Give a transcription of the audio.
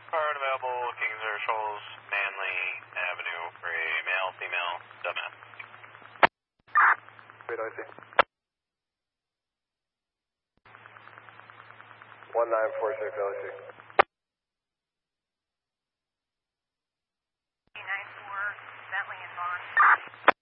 Car unavailable, Kings or Shoals, Manly Avenue for a male, female, dumbass. Wait, I see. 1946 LC.